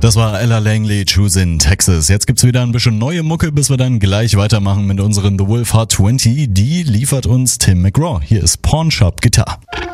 Das war Ella Langley, Choose in Texas. Jetzt gibt's wieder ein bisschen neue Mucke, bis wir dann gleich weitermachen mit unseren The Wolf Hard 20. Die liefert uns Tim McGraw. Hier ist Pawn Shop Guitar.